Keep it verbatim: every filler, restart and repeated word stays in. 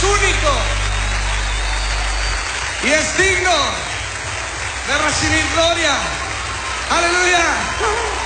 es único y es digno de recibir gloria. Aleluya.